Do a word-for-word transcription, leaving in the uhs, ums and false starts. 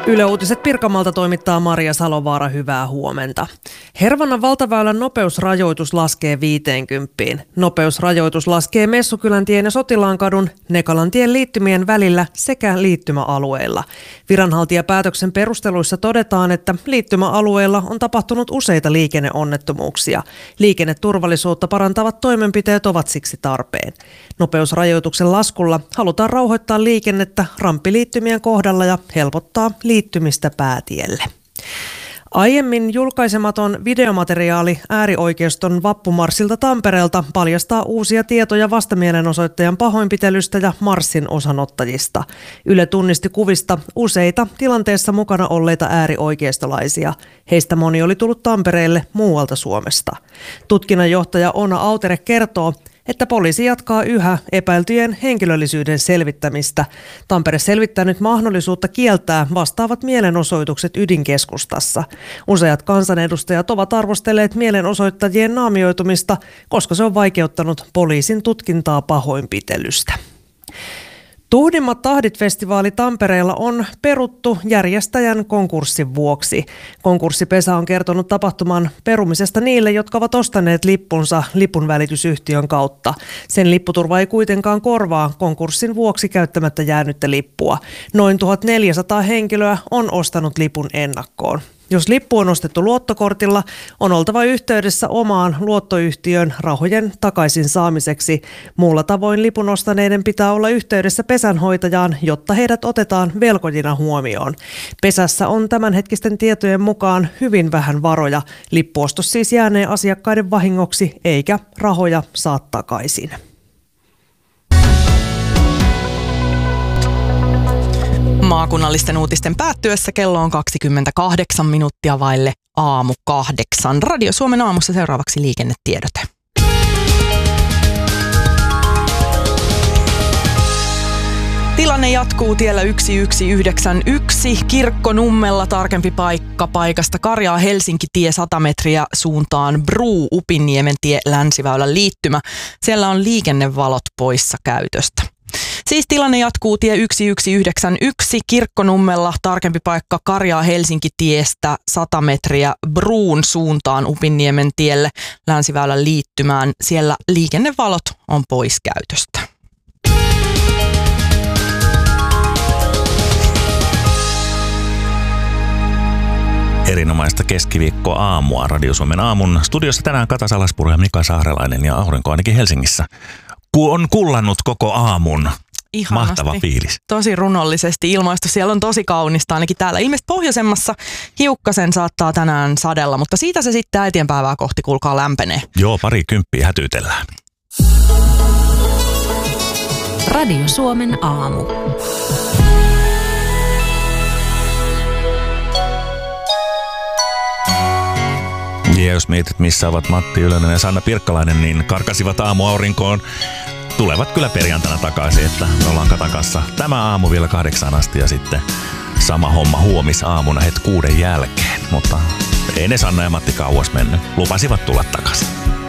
Yle Uutiset Pirkanmaalta toimittaa Maria Salovaara, hyvää huomenta. Hervannan valtaväylän nopeusrajoitus laskee viiteenkymppiin. Nopeusrajoitus laskee Messukyläntien ja Sotilaankadun, Nekalantien liittymien välillä sekä liittymäalueilla. Viranhaltijapäätöksen perusteluissa todetaan, että liittymäalueilla on tapahtunut useita liikenneonnettomuuksia. Liikenneturvallisuutta parantavat toimenpiteet ovat siksi tarpeen. Nopeusrajoituksen laskulla halutaan rauhoittaa liikennettä ramppiliittymien kohdalla ja helpottaa liittymistä päätielle. Aiemmin julkaisematon videomateriaali äärioikeiston vappumarssilta Tampereelta paljastaa uusia tietoja vastamielenosoittajan pahoinpitelystä ja marssin osanottajista. Yle tunnisti kuvista useita tilanteessa mukana olleita äärioikeistolaisia. Heistä moni oli tullut Tampereelle muualta Suomesta. Tutkinnanjohtaja Oona Autere kertoo, että poliisi jatkaa yhä epäiltyjen henkilöllisyyden selvittämistä. Tampere selvittää nyt mahdollisuutta kieltää vastaavat mielenosoitukset ydinkeskustassa. Useat kansanedustajat ovat arvostelleet mielenosoittajien naamioitumista, koska se on vaikeuttanut poliisin tutkintaa pahoinpitelystä. Tuhdimmat tahdit-festivaali Tampereella on peruttu järjestäjän konkurssin vuoksi. Konkurssipesä on kertonut tapahtuman perumisesta niille, jotka ovat ostaneet lippunsa lipunvälitysyhtiön kautta. Sen lipputurva ei kuitenkaan korvaa konkurssin vuoksi käyttämättä jäänyttä lippua. Noin tuhatneljäsataa henkilöä on ostanut lipun ennakkoon. Jos lippu on ostettu luottokortilla, on oltava yhteydessä omaan luottoyhtiön rahojen takaisin saamiseksi. Muulla tavoin lipun ostaneiden pitää olla yhteydessä pesänhoitajaan, jotta heidät otetaan velkojina huomioon. Pesässä on tämänhetkisten tietojen mukaan hyvin vähän varoja. Lippuostos siis jäänee asiakkaiden vahingoksi eikä rahoja saa takaisin. Maakunnallisten uutisten päättyessä kello on kaksikymmentäkahdeksan minuuttia vaille aamu kahdeksan. Radio Suomen aamussa seuraavaksi liikennetiedote. Tilanne jatkuu tiellä yksi yksi yhdeksän yksi Kirkkonummella, tarkempi paikka paikasta Karjaa Helsinki tie sata metriä suuntaan Bruu Upinniemen tie Länsiväylän liittymä. Siellä on liikennevalot poissa käytöstä. Siis tilanne jatkuu tie yksi yksi yhdeksän yksi Kirkkonummella, tarkempi paikka Karjaa Helsinki tiestä sata metriä Bruun suuntaan Upinniemen tielle Länsiväylän liittymään. Siellä liikennevalot on pois käytöstä. Erinomaista keskiviikkoaamua Radio Suomen aamun studiossa tänään Kata Salaspuro ja Mika Saarelainen, ja aurinko ainakin Helsingissä on kullannut koko aamun. Ihanasti. Mahtava fiilis. Tosi runollisesti ilmaistu. Siellä on tosi kaunista ainakin täällä. Ilmeisesti pohjoisemmassa hiukkasen saattaa tänään sadella, mutta siitä se sitten äitienpäivää kohti kuulkaa lämpenee. Joo, pari kymppiä hätyytellään. Radio Suomen aamu. Ja jos mietit, missä ovat Matti Ylönen ja Sanna Pirkkalainen, niin karkasivat aamuaurinkoon. Tulevat kyllä perjantaina takaisin, että me ollaan Katan kanssa tämä aamu vielä kahdeksaan asti ja sitten sama homma huomisaamuna heti kuuden jälkeen. Mutta ei ne Sanna ja Matti kauas mennyt. Lupasivat tulla takaisin.